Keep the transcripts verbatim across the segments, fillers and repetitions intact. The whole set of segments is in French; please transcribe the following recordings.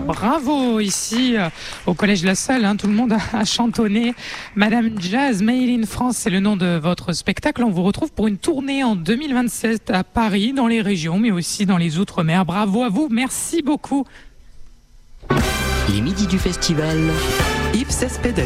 Bravo, ici euh, au Collège La Salle, hein, tout le monde a, a chantonné. Madame Jazz, Made in France, c'est le nom de votre spectacle. On vous retrouve pour une tournée en deux mille vingt-sept à Paris, dans les régions, mais aussi dans les Outre-mer. Bravo à vous, merci beaucoup. Les midis du festival, Yves Cespedes.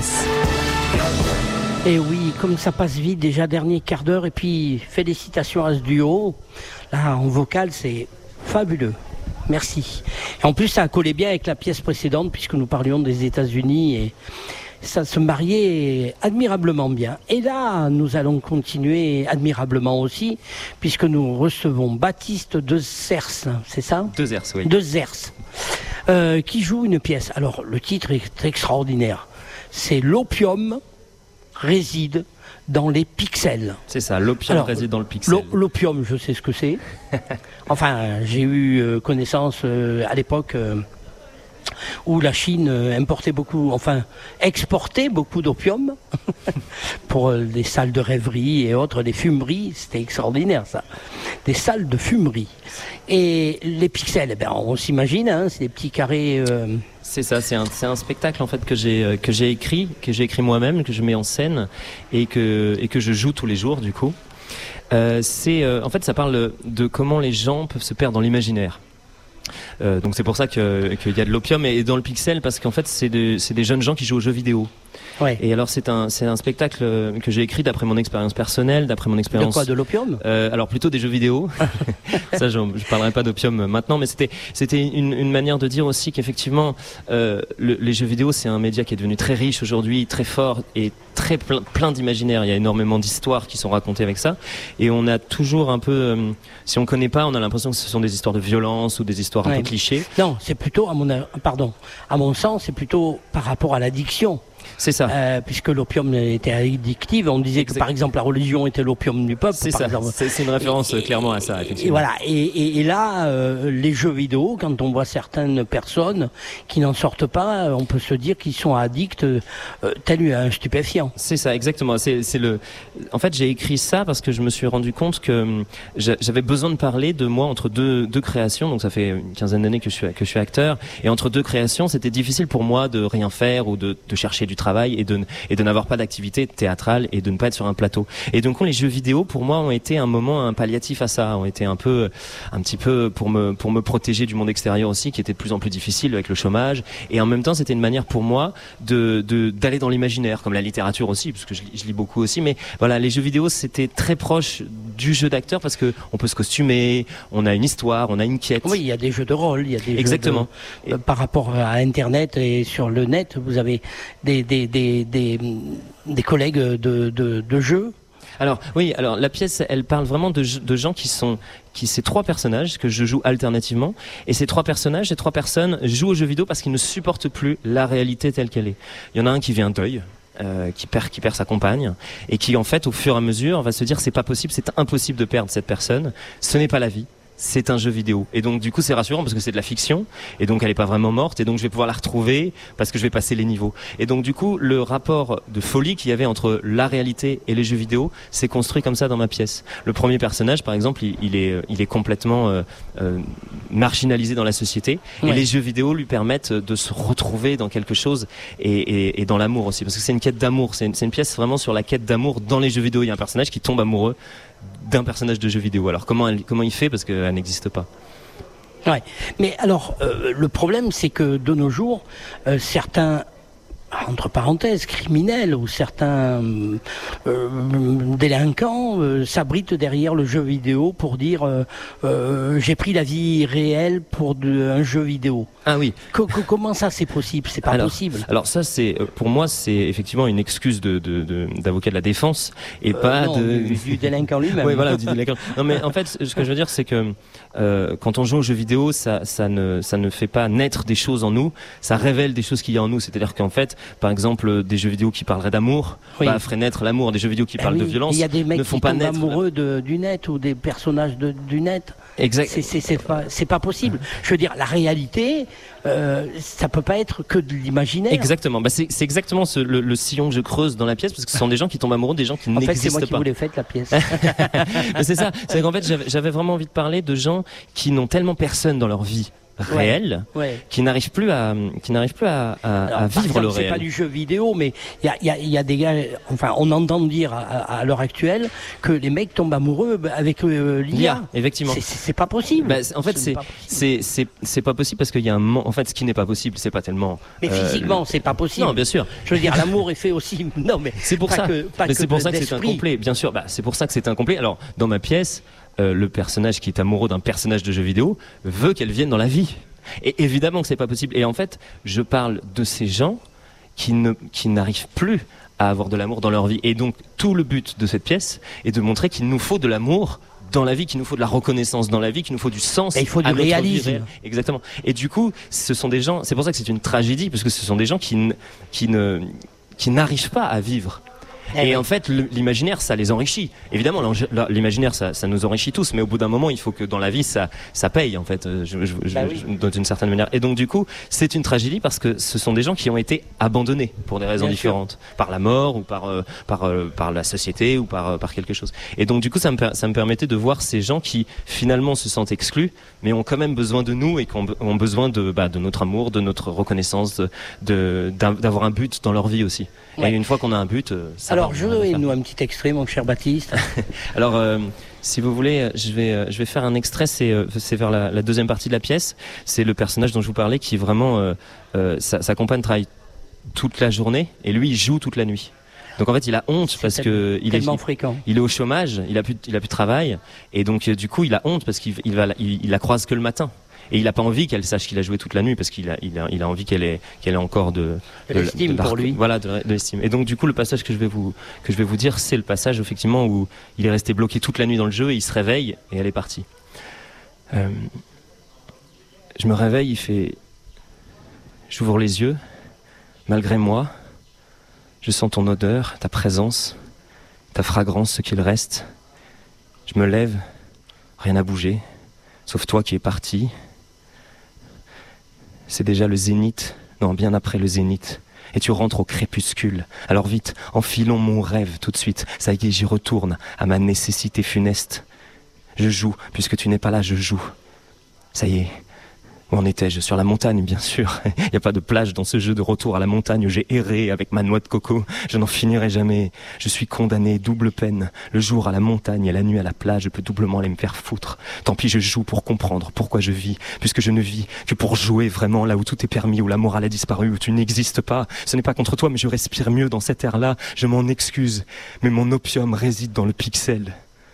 Et oui, comme ça passe vite, déjà dernier quart d'heure, et puis félicitations à ce duo. Là, en vocal, c'est fabuleux. Merci. Et en plus, ça a collé bien avec la pièce précédente, puisque nous parlions des États-Unis, et ça se mariait admirablement bien. Et là, nous allons continuer admirablement aussi, puisque nous recevons Baptiste de Zers, c'est ça ? De Zers, oui. De Zers, euh, qui joue une pièce. Alors, le titre est extraordinaire. C'est L'opium réside dans les pixels. C'est ça, l'opium Alors, réside dans le pixel. L'opium, je sais ce que c'est. Enfin, j'ai eu euh, connaissance euh, à l'époque euh, où la Chine euh, importait beaucoup, enfin, exportait beaucoup d'opium pour euh, des salles de rêverie et autres, des fumeries. C'était extraordinaire, ça. Des salles de fumerie. Et les pixels, eh ben, on s'imagine, hein, c'est des petits carrés... Euh, C'est ça, c'est un, c'est un spectacle en fait que j'ai que j'ai écrit, que j'ai écrit moi-même, que je mets en scène et que et que je joue tous les jours du coup. Euh, c'est euh, en fait ça parle de comment les gens peuvent se perdre dans l'imaginaire. Euh, donc c'est pour ça que qu'il y a de l'opium et dans le pixel parce qu'en fait c'est de, c'est des jeunes gens qui jouent aux jeux vidéo. Ouais. Et alors c'est un c'est un spectacle que j'ai écrit d'après mon expérience personnelle, d'après mon expérience. De quoi, de l'opium ? euh, Alors plutôt des jeux vidéo. Ça, je, je parlerai pas d'opium maintenant, mais c'était c'était une, une manière de dire aussi qu'effectivement euh, le, les jeux vidéo c'est un média qui est devenu très riche aujourd'hui, très fort et très plein, plein d'imaginaire. Il y a énormément d'histoires qui sont racontées avec ça, et on a toujours un peu, euh, si on connaît pas, on a l'impression que ce sont des histoires de violence ou des histoires ouais. un peu clichés. Non, c'est plutôt à mon pardon, à mon sens, c'est plutôt par rapport à l'addiction. C'est ça. Euh, puisque l'opium était addictif, on disait exact. Que par exemple la religion était l'opium du peuple. C'est ça. C'est, c'est une référence et, clairement à ça. Effectivement. Et voilà. Et, et, et là, euh, les jeux vidéo, quand on voit certaines personnes qui n'en sortent pas, on peut se dire qu'ils sont addicts, euh, tel un stupéfiant. C'est ça, exactement. C'est, c'est le. En fait, j'ai écrit ça parce que je me suis rendu compte que j'avais besoin de parler de moi entre deux, deux créations. Donc ça fait une quinzaine d'années que je suis que je suis acteur, et entre deux créations, c'était difficile pour moi de rien faire ou de, de chercher du travail et de, et de n'avoir pas d'activité théâtrale et de ne pas être sur un plateau. Et donc les jeux vidéo pour moi ont été un moment, un palliatif à ça, ont été un peu, un petit peu pour me, pour me protéger du monde extérieur aussi, qui était de plus en plus difficile avec le chômage. Et en même temps, c'était une manière pour moi de, de, d'aller dans l'imaginaire, comme la littérature aussi, parce que je, je lis beaucoup aussi. Mais voilà, les jeux vidéo, c'était très proche du jeu d'acteur parce que on peut se costumer, on a une histoire, on a une quête. Oui, il y a des jeux de rôle, il y a des exactement. Jeux de, et... par rapport à Internet et sur le net, vous avez des, des, des Des, des, des collègues de, de, de jeu. Alors oui, alors la pièce, elle parle vraiment de, de gens qui sont, qui c'est trois personnages que je joue alternativement, et ces trois personnages, ces trois personnes jouent aux jeux vidéo parce qu'ils ne supportent plus la réalité telle qu'elle est. Il y en a un qui vit un deuil. Euh, qui perd qui perd sa compagne et qui en fait au fur et à mesure va se dire c'est pas possible, c'est impossible de perdre cette personne, ce n'est pas la vie. C'est un jeu vidéo. Et donc, du coup, c'est rassurant parce que c'est de la fiction. Et donc, elle est pas vraiment morte. Et donc, je vais pouvoir la retrouver parce que je vais passer les niveaux. Et donc, du coup, le rapport de folie qu'il y avait entre la réalité et les jeux vidéo s'est construit comme ça dans ma pièce. Le premier personnage, par exemple, il, il est, il est complètement euh, euh, marginalisé dans la société. Ouais. Et les jeux vidéo lui permettent de se retrouver dans quelque chose et, et, et dans l'amour aussi. Parce que c'est une quête d'amour. C'est une, c'est une pièce vraiment sur la quête d'amour dans les jeux vidéo. Il y a un personnage qui tombe amoureux d'un personnage de jeu vidéo. Alors comment elle, comment il fait parce qu'elle n'existe pas. Ouais. Mais alors euh, le problème c'est que de nos jours euh, certains entre parenthèses criminels ou certains euh, délinquants euh, s'abritent derrière le jeu vidéo pour dire euh, euh, j'ai pris la vie réelle pour de, un jeu vidéo. Ah oui. Co- co- comment ça c'est possible ? C'est pas alors, possible. Alors ça c'est pour moi c'est effectivement une excuse de, de, de d'avocat de la défense et euh, pas non, de du, du délinquant lui-même. Oui voilà du délinquant. Non mais en fait ce que je veux dire c'est que euh, quand on joue aux jeux vidéo ça ça ne ça ne fait pas naître des choses en nous, ça révèle des choses qu'il y a en nous. C'est-à-dire qu'en fait par exemple des jeux vidéo qui parleraient d'amour oui. bah, feraient naître l'amour. Des jeux vidéo qui parlent oui. de violence ne font pas naître. Il y a des mecs qui tombent naître... amoureux de, du net ou des personnages de, du net. Exact. C'est, c'est, c'est pas c'est pas possible. Je veux dire la réalité euh, ça peut pas être que de l'imaginaire. Exactement. Bah c'est, c'est exactement ce, le, le sillon que je creuse dans la pièce parce que ce sont des gens qui tombent amoureux, des gens qui en n'existent pas. En fait, c'est moi qui vous l'ai faite la pièce. Mais c'est ça. C'est qu'en fait, j'avais, j'avais vraiment envie de parler de gens qui n'ont tellement personne dans leur vie. réel, ouais, ouais. qui n'arrivent plus à, qui n'arrivent plus à, à, Alors, à vivre exemple, le réel. C'est pas du jeu vidéo, mais il y a, y, a, y a des gars, enfin, on entend dire à, à, à l'heure actuelle que les mecs tombent amoureux avec euh, l'I A. L'I A, effectivement. C'est, c'est pas possible. Bah, en fait, c'est, c'est, c'est, c'est pas possible parce qu'il y a un moment. En fait, ce qui n'est pas possible, c'est pas tellement. Mais euh, physiquement, le... c'est pas possible. Non, bien sûr. Je veux dire, l'amour est fait aussi. Non, mais c'est pour pas ça. Que, pas mais que c'est pour ça que c'est d'esprit. incomplet. Bien sûr. Bah, c'est pour ça que c'est incomplet. Alors, dans ma pièce, euh, le personnage qui est amoureux d'un personnage de jeu vidéo veut qu'elle vienne dans la vie. Et évidemment que c'est pas possible. Et en fait, je parle de ces gens qui ne, qui n'arrivent plus à avoir de l'amour dans leur vie. Et donc, tout le but de cette pièce est de montrer qu'il nous faut de l'amour dans la vie, qu'il nous faut de la reconnaissance dans la vie, qu'il nous faut du sens. Et il faut du réalisme. Exactement. Et du coup, ce sont des gens. C'est pour ça que c'est une tragédie, parce que ce sont des gens qui, n- qui ne, qui n'arrivent pas à vivre. Et, et en fait, le, l'imaginaire, ça les enrichit. Évidemment, l'imaginaire, ça, ça nous enrichit tous, mais au bout d'un moment, il faut que dans la vie, ça, ça paye, en fait, je, je, bah je, oui. d'une certaine manière. Et donc, du coup, c'est une tragédie parce que ce sont des gens qui ont été abandonnés pour des raisons Bien différentes, sûr. par la mort ou par, euh, par, euh, par la société ou par, euh, par quelque chose. Et donc, du coup, ça me, ça me permettait de voir ces gens qui, finalement, se sentent exclus, mais ont quand même besoin de nous et qui ont, ont besoin de, bah, de notre amour, de notre reconnaissance, de, de, d'avoir un but dans leur vie aussi. Ouais. Et une fois qu'on a un but, ça Alors, va, je vais nous un petit extrait, mon cher Baptiste. Alors, euh, si vous voulez, je vais, euh, je vais faire un extrait, c'est, euh, c'est vers la, la deuxième partie de la pièce. C'est le personnage dont je vous parlais qui vraiment, euh, euh, sa, sa compagne travaille toute la journée et lui, il joue toute la nuit. Donc en fait, il a honte c'est parce tel- que il est, fréquent. il est au chômage, il a plus, il a plus de travail et donc euh, du coup, il a honte parce qu'il il va, il, il la croise que le matin. Et il n'a pas envie qu'elle sache qu'il a joué toute la nuit parce qu'il a, il a, il a envie qu'elle ait, qu'elle ait encore de, de, de l'estime de pour lui. Voilà, de, de l'estime. Et donc du coup, le passage que je vais vous, que je vais vous dire, c'est le passage effectivement où il est resté bloqué toute la nuit dans le jeu et il se réveille et elle est partie. Euh, je me réveille, il fait, j'ouvre les yeux, malgré moi, je sens ton odeur, ta présence, ta fragrance, ce qu'il reste. Je me lève, rien n'a bougé, sauf toi qui es parti. C'est déjà le zénith, non, bien après le zénith. Et tu rentres au crépuscule. Alors vite, enfilons mon rêve tout de suite. Ça y est, j'y retourne à ma nécessité funeste. Je joue, puisque tu n'es pas là, je joue. Ça y est. Où en étais-je? Sur la montagne, bien sûr. Il n'y a pas de plage dans ce jeu de retour à la montagne où j'ai erré avec ma noix de coco. Je n'en finirai jamais. Je suis condamné, double peine. Le jour à la montagne et la nuit à la plage, je peux doublement aller me faire foutre. Tant pis, je joue pour comprendre pourquoi je vis, puisque je ne vis que pour jouer vraiment là où tout est permis, où la morale a disparu, où tu n'existes pas. Ce n'est pas contre toi, mais je respire mieux dans cet air-là. Je m'en excuse, mais mon opium réside dans le pixel.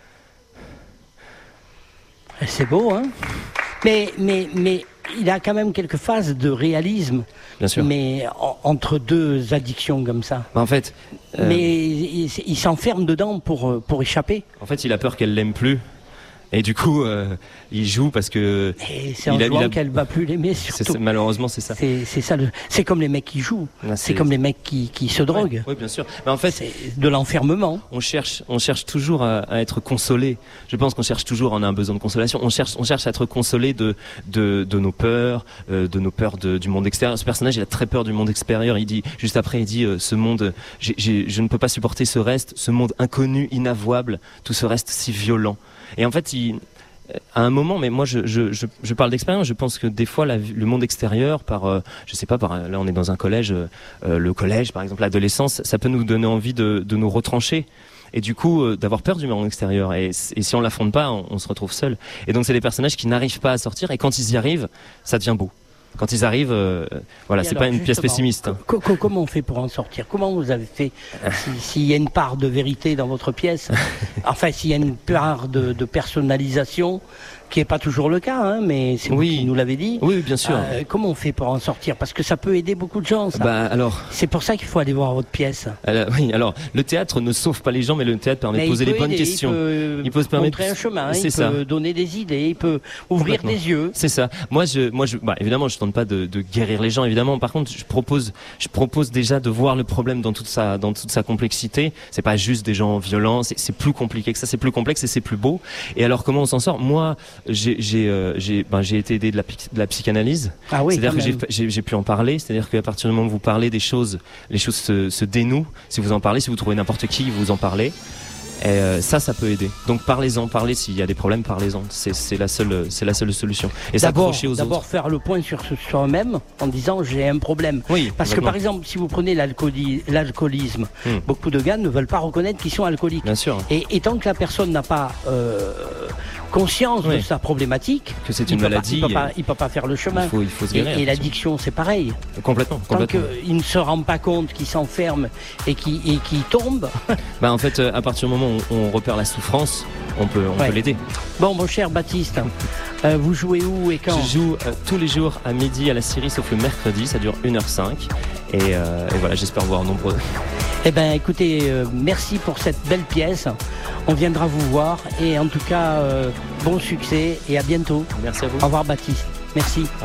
C'est beau, hein? Mais, mais, mais... il a quand même quelques phases de réalisme, bien sûr. Mais en, entre deux addictions comme ça. Bah en fait, euh... mais il, il s'enferme dedans pour pour échapper. En fait, il a peur qu'elle l'aime plus, et du coup, euh, il joue parce que. Et c'est en jouant a... qu'elle va plus l'aimer. Surtout. C'est, malheureusement, c'est ça. C'est, c'est ça. Le... C'est comme les mecs qui jouent. Là, c'est... c'est comme les mecs qui, qui se droguent. Oui, ouais, bien sûr. Mais en fait, c'est de l'enfermement. On cherche, on cherche toujours à, à être consolé. Je pense qu'on cherche toujours, on a un besoin de consolation. On cherche, on cherche à être consolé de, de, de nos peurs, euh, de nos peurs de, du monde extérieur. Ce personnage, il a très peur du monde extérieur. Il dit, juste après, il dit, euh, ce monde, j'ai, j'ai, je ne peux pas supporter ce reste, ce monde inconnu, inavouable, tout ce reste si violent. Et en fait, il à un moment, mais moi je, je, je, je parle d'expérience, je pense que des fois la, le monde extérieur, par, euh, je sais pas, par, là on est dans un collège, euh, le collège par exemple, l'adolescence, ça peut nous donner envie de, de nous retrancher. Et du coup, euh, d'avoir peur du monde extérieur. Et, et si on l'affronte pas, on, on se retrouve seul. Et donc c'est des personnages qui n'arrivent pas à sortir, et quand ils y arrivent, ça devient beau. Quand ils arrivent, euh, voilà, et c'est alors, pas une pièce pessimiste. Hein. Co- co- comment on fait pour en sortir? Comment vous avez fait? S'il si y a une part de vérité dans votre pièce, enfin s'il y a une part de, de personnalisation, qui n'est pas toujours le cas, hein, mais c'est oui. vous qui nous l'avez dit. Oui, bien sûr. Euh, comment on fait pour en sortir? Parce que ça peut aider beaucoup de gens, ça. Bah, alors... C'est pour ça qu'il faut aller voir votre pièce. Alors, oui, alors, le théâtre ne sauve pas les gens, mais le théâtre permet mais de poser les bonnes aider, questions. Il peut, il peut se permettre montrer un chemin, c'est il ça. peut donner des idées, il peut ouvrir des yeux. C'est ça. Moi, je, moi, je, bah, évidemment, je tente pas de, de guérir les gens, évidemment. Par contre, je propose, je propose déjà de voir le problème dans toute sa, dans toute sa complexité. C'est pas juste des gens violents, c'est, c'est plus compliqué que ça, c'est plus complexe et c'est plus beau. Et alors, comment on s'en sort? Moi, j'ai, j'ai, euh, j'ai, ben, j'ai été aidé de la, de la psychanalyse. Ah oui, c'est-à-dire que j'ai, j'ai, j'ai pu en parler. C'est-à-dire qu'à partir du moment où vous parlez des choses, les choses se, se dénouent. Si vous en parlez, si vous trouvez n'importe qui, vous en parlez. Et euh, ça, ça peut aider. Donc parlez-en, parlez s'il y a des problèmes, parlez-en. C'est, c'est la seule, c'est la seule solution. Et d'abord, s'accrocher aux d'abord autres. faire le point sur soi-même en disant j'ai un problème. Oui, Parce que par exemple, si vous prenez l'alcooli- l'alcoolisme, Hmm. beaucoup de gars ne veulent pas reconnaître qu'ils sont alcooliques. Bien sûr. Et, et tant que la personne n'a pas euh, conscience Oui. de sa problématique, Que c'est il une peut pas- maladie. il peut pas, et il peut pas faire le chemin. il faut, il faut se Et, guérir. et l'addiction, c'est pareil. Complètement, Tant complètement. qu'il ne se rend pas compte qu'il s'enferme et qu'il et qu'il tombe. Bah, en fait, euh, à partir du moment où on repère la souffrance, on peut, on Ouais. peut l'aider. Bon, mon cher Baptiste, euh, vous jouez où et quand? Je joue euh, tous les jours à midi à la Syrie, sauf le mercredi, ça dure une heure cinq. Et, euh, et voilà, j'espère vous voir nombreux. Eh bien, écoutez, euh, merci pour cette belle pièce. On viendra vous voir. Et en tout cas, euh, bon succès et à bientôt. Merci à vous. Au revoir, Baptiste. Merci.